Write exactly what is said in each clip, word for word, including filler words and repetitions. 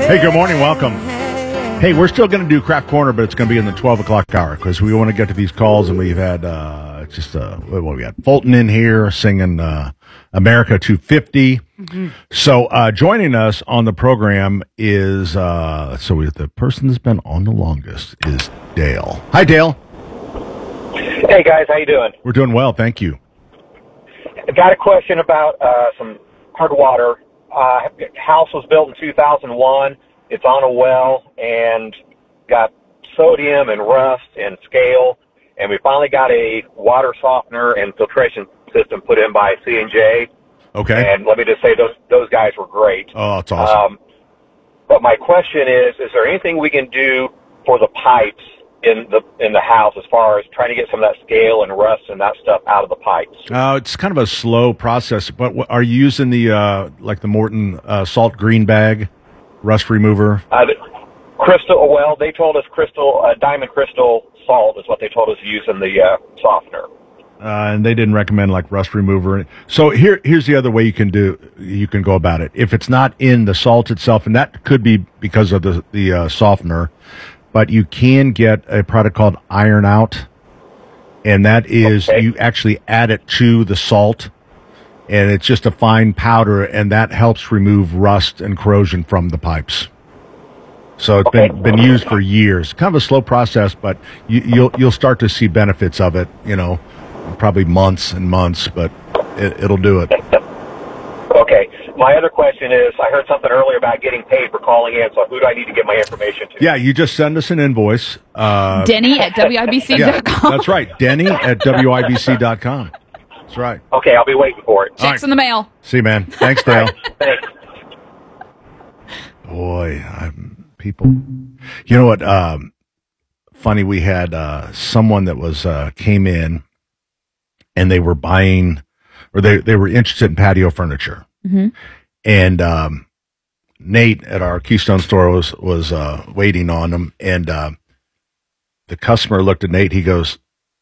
Hey, good morning. Welcome. Hey, we're still going to do Craft Corner, but it's going to be in the twelve o'clock hour because we want to get to these calls, and we've had uh, just uh, what we got Fulton in here singing uh, America two fifty. Mm-hmm. So uh, joining us on the program is uh, so we, the person that's been on the longest is Dale. Hi, Dale. Hey guys, how you doing? We're doing well, thank you. I got a question about uh, some hard water. Uh, house was built in two thousand one. It's on a well and got sodium and rust and scale. And we finally got a water softener and filtration system put in by C and J. Okay. And let me just say those those guys were great. Oh, that's awesome. Um, but my question is: is there anything we can do for the pipes in the in the house as far as trying to get some of that scale and rust and that stuff out of the pipes? Uh, it's kind of a slow process, but what, are you using the uh, like the Morton uh, salt green bag rust remover? Uh, the crystal. Well, they told us crystal, uh, diamond crystal salt is what they told us to use in the uh, softener. Uh, and they didn't recommend like rust remover. So here, here's the other way you can do you can go about it. If it's not in the salt itself, and that could be because of the the uh, softener. But you can get a product called Iron Out, and that is okay. You actually add it to the salt, and it's just a fine powder, and that helps remove rust and corrosion from the pipes. So it's okay. been been used for years. Kind of a slow process, but you, you'll you'll start to see benefits of it. You know, probably months and months, but it, it'll do it. Okay. My other question is, I heard something earlier about getting paid for calling in, so who do I need to get my information to? Yeah, you just send us an invoice. Uh, Denny at W I B C dot com. Yeah, that's right. Denny at W I B C dot com. That's right. Okay, I'll be waiting for it. Checks right. in the mail. See you, man. Thanks, Dale. Thanks. Boy, I'm, people. You know what? Um, funny, we had uh, someone that was uh, came in, and they were buying, or they, they were interested in patio furniture. Mm-hmm. And um, Nate at our Keystone store was was uh, waiting on them, and uh, the customer looked at Nate. He goes,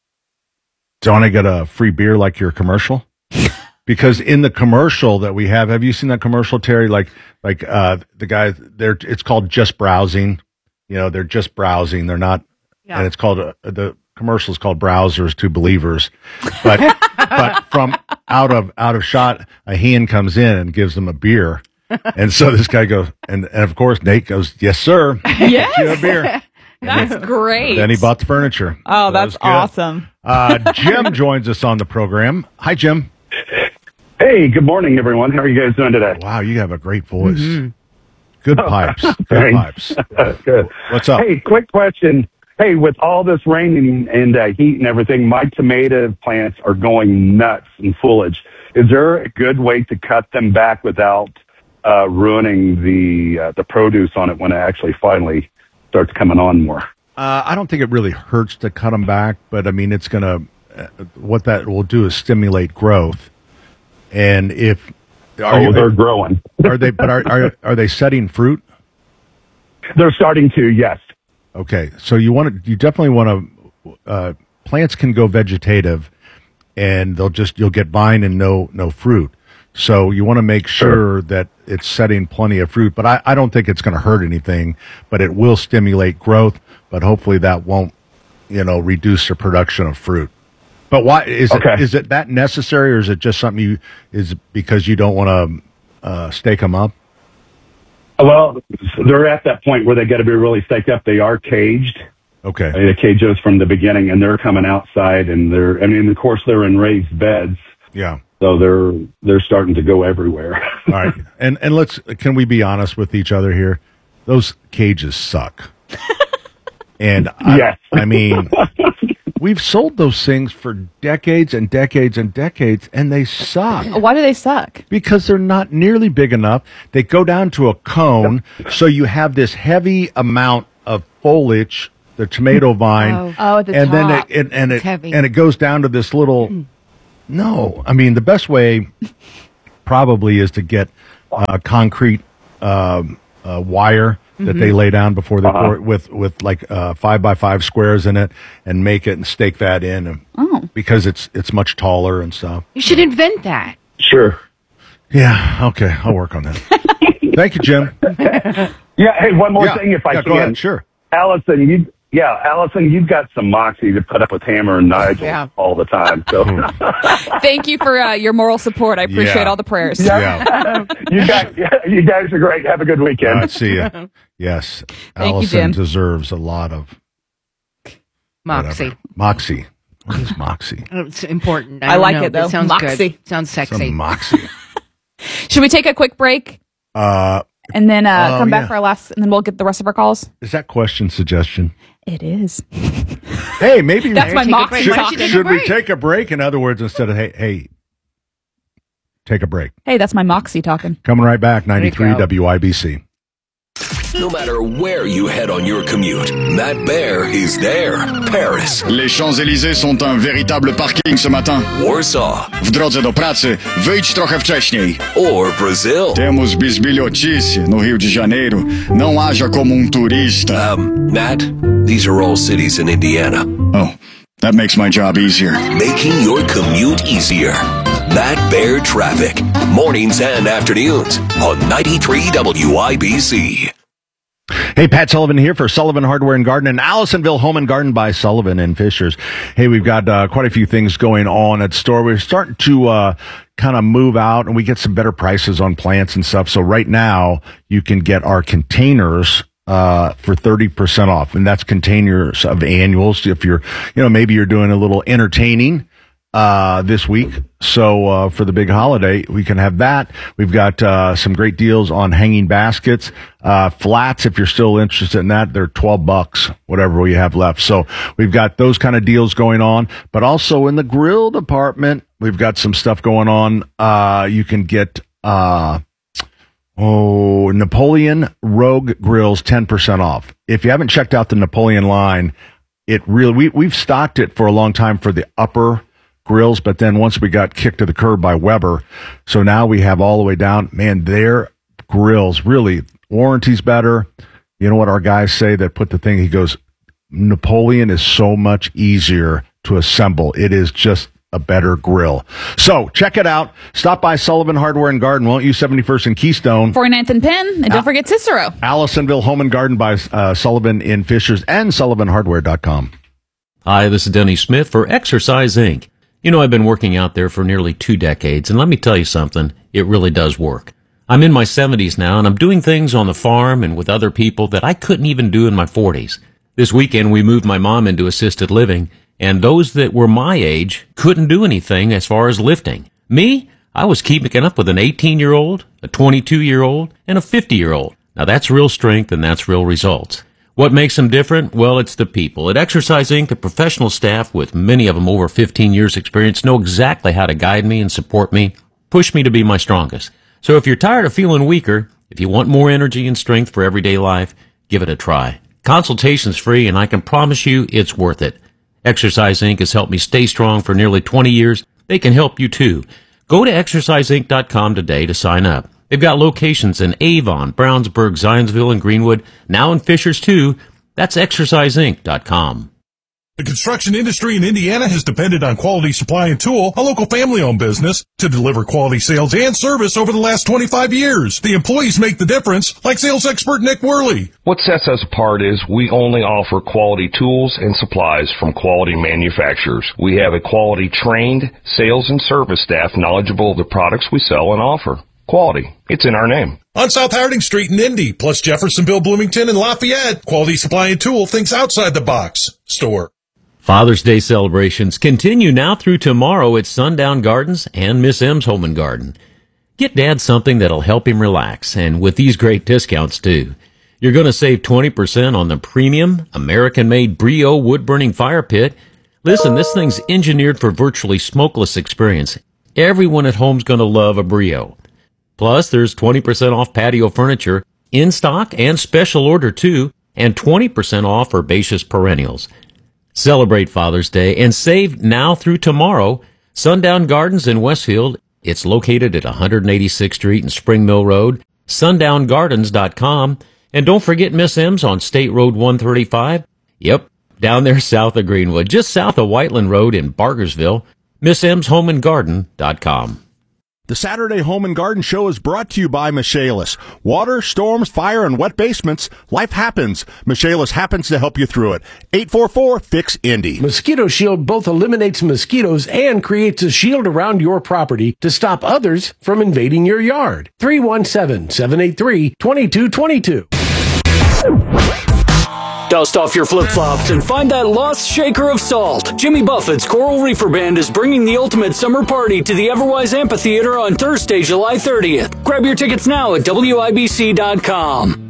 "Don't I get a free beer like your commercial?" Because in the commercial that we have, have you seen that commercial, Terry? Like like uh, the guy, they're it's called Just Browsing. You know, they're just browsing. They're not, yeah. And it's called uh, the commercial is called Browsers to Believers, but but from out of out of shot, a hand comes in and gives them a beer, and so this guy goes, and, and of course Nate goes, "Yes, sir, yes, you a beer." That's then, great. Then he bought the furniture. Oh, so that's awesome. Uh, Jim joins us on the program. Hi, Jim. Hey, good morning, everyone. How are you guys doing today? Wow, you have a great voice. Mm-hmm. Good pipes. Good pipes. Good. What's up? Hey, quick question. Hey, with all this rain and, and uh, heat and everything, my tomato plants are going nuts in foliage. Is there a good way to cut them back without uh, ruining the uh, the produce on it when it actually finally starts coming on more? Uh, I don't think it really hurts to cut them back, but I mean, it's going to, uh, what that will do is stimulate growth. And if, are oh, you, they're growing. Are they, but are, are, are they setting fruit? They're starting to, yes. Okay, so you want to, you definitely want to. Uh, plants can go vegetative, and they'll just you'll get vine and no no fruit. So you want to make sure, sure that it's setting plenty of fruit. But I, I don't think it's going to hurt anything. But it will stimulate growth. But hopefully that won't, you know, reduce the production of fruit. But why is okay. it is it that necessary, or is it just something you is because you don't want to uh, stake them up? Well, they're at that point where they got to be really staked up. They are caged. Okay. I mean, the cages from the beginning, and they're coming outside, and they're, I mean, of course, they're in raised beds. Yeah. So they're, they're starting to go everywhere. All right. And, and let's, can we be honest with each other here? Those cages suck. And I, yes. I mean, we've sold those things for decades and decades and decades, and they suck. Why do they suck? Because they're not nearly big enough. They go down to a cone, so you have this heavy amount of foliage, the tomato vine, oh, oh at the and top. then it, it and it heavy. and it goes down to this little. No, I mean the best way probably is to get uh, concrete um, uh, wire that mm-hmm. they lay down before they uh-huh. pour it with with like uh, five by five squares in it, and make it and stake that in. And, oh. because it's it's much taller and stuff. You should invent that. Sure. Yeah. Okay. I'll work on that. Thank you, Jim. Yeah. Hey, one more Yeah. thing, if I Yeah, can. go ahead. Sure. Allison, you, yeah, Allison, you've got some moxie to put up with Hammer and Nigel Yeah. all the time. So Thank you for uh, your moral support. I appreciate Yeah. all the prayers. Yeah. you guys, you guys are great. Have a good weekend. Uh, see ya. Yes. Thank you, Allison Jim. deserves a lot of Moxie. whatever. Moxie. What is moxie? It's important. I don't like know. it, though. sounds Moxie. good. Sounds sexy. Some moxie. Should we take a quick break Uh, and then uh, Oh, come back yeah. for our last, and then we'll get the rest of our calls? is that question suggestion? It is. Hey, maybe That's my take a moxie break. should, Why don't talk. you take a should we break? take a break? In other words, instead of hey, hey, take a break. Hey, that's my moxie talking. Coming right back, ninety-three go. W I B C. No matter where you head on your commute, Matt Bear is there. Paris, Les Champs-Élysées sont un véritable parking ce matin. Warsaw, W drodze do pracy wyjdź trochę wcześniej. or Brazil. Temos bisbilhotice no Rio de Janeiro. Não haja como um turista. Um, Matt, these are all cities in Indiana. Oh, that makes my job easier. Making your commute easier. Matt Bear Traffic. Mornings and afternoons on ninety-three W I B C. Hey, Pat Sullivan here for Sullivan Hardware and Garden and Allisonville Home and Garden by Sullivan and Fishers. Hey, we've got uh, quite a few things going on at the store. We're starting to uh, kind of move out, and we get some better prices on plants and stuff. So right now, you can get our containers uh for thirty percent off, and that's containers of annuals. If you're, you know, maybe you're doing a little entertaining uh this week, so uh for the big holiday we can have that. We've got uh some great deals on hanging baskets, uh flats. If you're still interested in that, they're twelve bucks, whatever we have left. So we've got those kind of deals going on. But also in the grill department, we've got some stuff going on. Uh you can get uh oh Napoleon Rogue grills ten percent off. If you haven't checked out the Napoleon line, it really we we've stocked it for a long time for the upper grills, but then once we got kicked to the curb by Weber, so now we have all the way down. Man, their grills really, warranty's better. You know what our guys say that put the thing, he goes, Napoleon is so much easier to assemble. It is just a better grill. So check it out. Stop by Sullivan Hardware and Garden, won't you? seventy-first and Keystone. forty-ninth and Penn, and don't forget Cicero. Allisonville Home and Garden by uh, Sullivan in Fishers and sullivan hardware dot com. Hi, this is Denny Smith for Exercise Incorporated. You know, I've been working out there for nearly two decades, and let me tell you something, it really does work. I'm in my seventies now, and I'm doing things on the farm and with other people that I couldn't even do in my forties. This weekend, we moved my mom into assisted living, and those that were my age couldn't do anything as far as lifting. Me, I was keeping up with an eighteen-year-old, a twenty-two-year-old, and a fifty-year-old. Now, that's real strength, and that's real results. What makes them different? Well, it's the people. At Exercise Incorporated, the professional staff, with many of them over fifteen years experience, know exactly how to guide me and support me, push me to be my strongest. So if you're tired of feeling weaker, if you want more energy and strength for everyday life, give it a try. Consultation's free, and I can promise you it's worth it. Exercise Incorporated has helped me stay strong for nearly twenty years. They can help you too. Go to exercise inc dot com today to sign up. They've got locations in Avon, Brownsburg, Zionsville, and Greenwood, now in Fishers too. That's exercise inc dot com. The construction industry in Indiana has depended on Quality Supply and Tool, a local family-owned business, to deliver quality sales and service over the last twenty-five years. The employees make the difference, like sales expert Nick Worley. What sets us apart is we only offer quality tools and supplies from quality manufacturers. We have a quality trained sales and service staff knowledgeable of the products we sell and offer. Quality. It's in our name. On South Harding Street in Indy, plus Jeffersonville, Bloomington, and Lafayette, Quality Supply and Tool thinks outside the box. Store. Father's Day celebrations continue now through tomorrow at Sundown Gardens and Miss M's Home and Garden. Get Dad something that'll help him relax, and with these great discounts too. You're going to save twenty percent on the premium, American-made Brio wood-burning fire pit. Listen, this thing's engineered for virtually smokeless experience. Everyone at home's going to love a Brio. Plus, there's twenty percent off patio furniture, in stock and special order too, and twenty percent off herbaceous perennials. Celebrate Father's Day and save now through tomorrow. Sundown Gardens in Westfield. It's located at one eighty-sixth Street and Spring Mill Road, sundown gardens dot com. And don't forget Miss M's on State Road one thirty-five. Yep, down there south of Greenwood, just south of Whiteland Road in Bargersville, miss m's home and garden dot com. The Saturday Home and Garden Show is brought to you by Michaelis. Water, storms, fire, and wet basements. Life happens. Michaelis happens to help you through it. eight four four, F I X, Indy. Mosquito Shield both eliminates mosquitoes and creates a shield around your property to stop others from invading your yard. three one seven, seven eight three, two two two two. Dust off your flip-flops and find that lost shaker of salt. Jimmy Buffett's Coral Reefer Band is bringing the ultimate summer party to the Everwise Amphitheater on Thursday, July thirtieth. Grab your tickets now at W I B C dot com.